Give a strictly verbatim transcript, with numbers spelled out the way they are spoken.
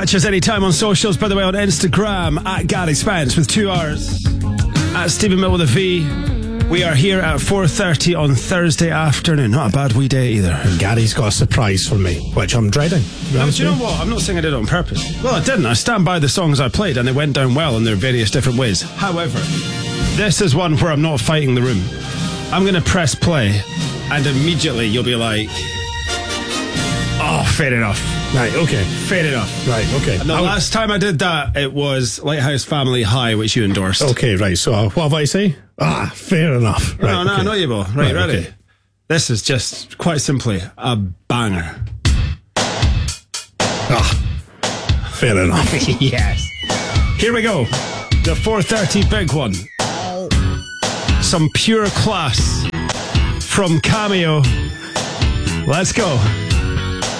Catch us anytime on socials, by the way, on Instagram, at Gary Spence with two R's, at Stephen Mill with a V. We are here at four thirty on Thursday afternoon. Not a bad wee day either. And Gary's got a surprise for me, which I'm dreading. No, do you know what? I'm not saying I did it on purpose. Well, I didn't. I stand by the songs I played and they went down well in their various different ways. However, this is one where I'm not fighting the room. I'm going to press play and immediately you'll be like, oh, fair enough. Right, okay. Fair enough. Right, okay. And the I'll... last time I did that, it was Lighthouse Family High, which you endorsed. Okay, right. So uh, what have I say? Ah, fair enough. Right, no, no, okay. I know you will. Right, right ready? Okay. This is just, quite simply, a banger. Ah, fair enough. Yes. Here we go. The four thirty big one. Some pure class from Cameo. Let's go.